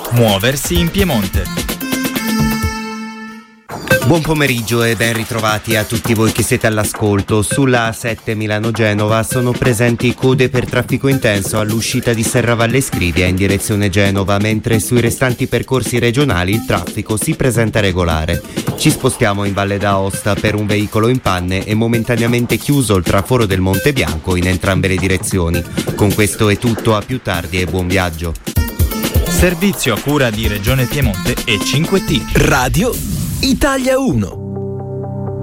Muoversi in Piemonte. Buon pomeriggio e ben ritrovati a tutti voi che siete all'ascolto. Sulla A7 Milano-Genova sono presenti code per traffico intenso all'uscita di Serravalle Scrivia in direzione Genova, mentre sui restanti percorsi regionali il traffico si presenta regolare. Ci spostiamo in Valle d'Aosta per un veicolo in panne e momentaneamente chiuso il traforo del Monte Bianco in entrambe le direzioni. Con questo è tutto, a più tardi e buon viaggio. Servizio a cura di Regione Piemonte e 5T. Radio Italia 1.